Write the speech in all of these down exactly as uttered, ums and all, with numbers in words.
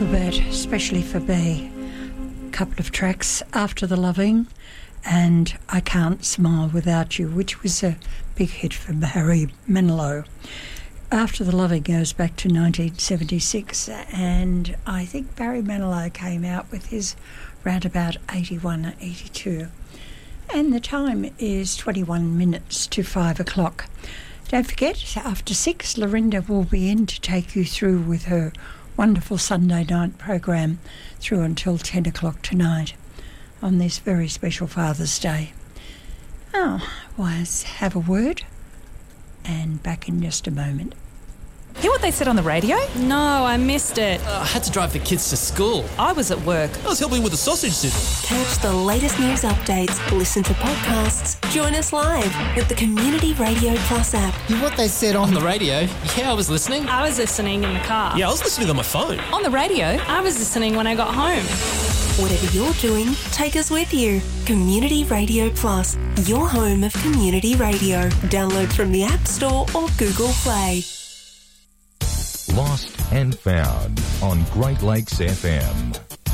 feel bad, especially for B. A couple of tracks, After the Loving and I Can't Smile Without You, which was a big hit for Barry Manilow. After the Loving goes back to nineteen seventy-six, and I think Barry Manilow came out with his round about eighty-one, eighty-two. And the time is twenty-one minutes to five o'clock. Don't forget, after six, Lorinda will be in to take you through with her wonderful Sunday night program through until ten o'clock tonight on this very special Father's Day. Oh, let's have a word, and back in just a moment. Hear what they said on the radio? No, I missed it. Uh, I had to drive the kids to school. I was at work. I was helping with the sausage sizzle. Catch the latest news updates, listen to podcasts, join us live with the Community Radio Plus app. Hear what they said on the radio? Yeah, I was listening. I was listening in the car. Yeah, I was listening on my phone. On the radio? I was listening when I got home. Whatever you're doing, take us with you. Community Radio Plus, your home of community radio. Download from the App Store or Google Play. Lost and Found on Great Lakes F M.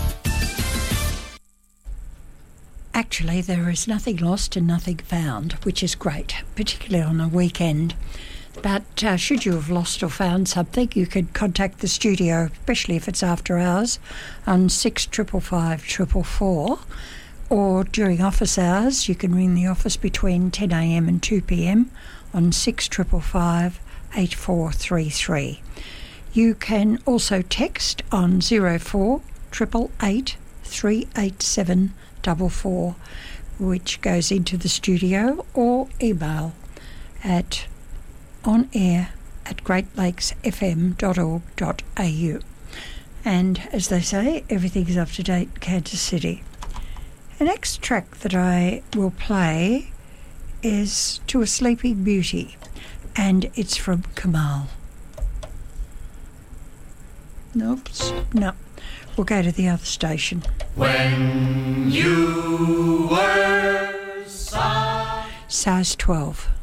Actually, there is nothing lost and nothing found, which is great, particularly on a weekend. But uh, should you have lost or found something, you could contact the studio, especially if it's after hours, on six triple five triple four. Or during office hours, you can ring the office between ten a m and two p m on six triple five eight four three three. You can also text on zero four eight eight eight three eight seven four four, which goes into the studio, or email at onair at great lakes f m dot org dot a u. And as they say, everything's up to date in Kansas City. The next track that I will play is To a Sleeping Beauty, and it's from Kamal. Oops, no. We'll go to the other station. When you were size size twelve.